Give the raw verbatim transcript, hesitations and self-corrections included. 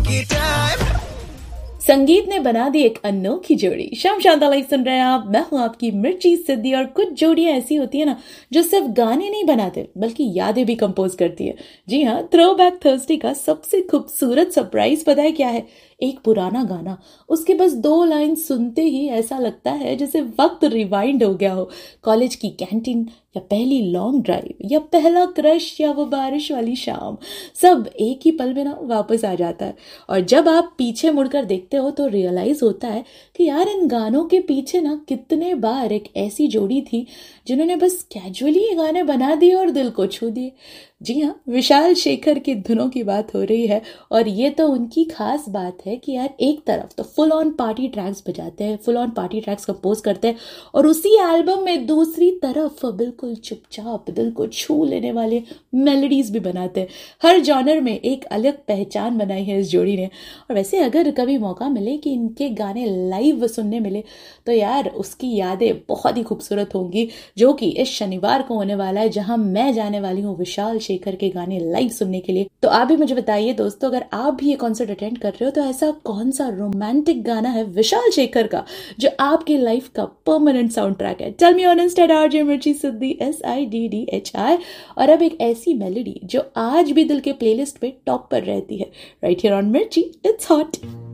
संगीत ने बना दी एक अनोखी जोड़ी। शाम शांता लाइव सुन रहे हैं आप, मैं हूं आपकी मिर्ची सिद्धि। और कुछ जोड़ियां ऐसी होती है ना जो सिर्फ गाने नहीं बनाते बल्कि यादें भी कंपोज करती है। जी हाँ, थ्रो बैक थर्सडे का सबसे खूबसूरत सरप्राइज पता है क्या है? एक पुराना गाना, उसके बस दो लाइन सुनते ही ऐसा लगता है जैसे वक्त रिवाइंड हो गया हो। कॉलेज की कैंटीन या पहली लॉन्ग ड्राइव या पहला क्रश या वो बारिश वाली शाम, सब एक ही पल में ना वापस आ जाता है। और जब आप पीछे मुड़कर देखते हो तो रियलाइज होता है कि यार इन गानों के पीछे ना कितने बार एक ऐसी जोड़ी थी जिन्होंने बस कैजुअली ये गाने बना दिए और दिल को छू दिए। जी हाँ, विशाल शेखर की धुनों की बात हो रही है। और ये तो उनकी खास बात है कि यार एक तरफ तो फुल ऑन पार्टी ट्रैक्स बजाते हैं, full on party tracks compose करते हैं, और उसी एल्बम में दूसरी तरफ बिल्कुल चुपचाप दिल को छू लेने वाले मेलोडीज भी बनाते हैं। हर जॉनर में एक अलग पहचान बनाई है इस जोड़ी ने। और वैसे अगर कभी मौका मिले कि इनके गाने लाइव सुनने मिले तो यार उसकी यादें बहुत ही खूबसूरत होंगी, जो कि इस शनिवार को होने वाला है, जहां मैं जाने वाली हूँ विशाल शेखर के गाने लाइव सुनने के लिए। तो आप भी मुझे बताइए दोस्तों, अगर आप भी ये कॉन्सर्ट अटेंड कर रहे हो तो ऐसा कौन सा रोमांटिक गाना है विशाल शेखर का जो आपकी लाइफ का परमानेंट साउंड ट्रैक है? Tell me on Insta RJ मिर्ची सिद्धि, S I D D H I. और अब एक ऐसी मेलोडी जो आज भी दिल के प्लेलिस्ट पे टॉप पर रहती है, राइट हियर ऑन मिर्ची, इट्स हॉट।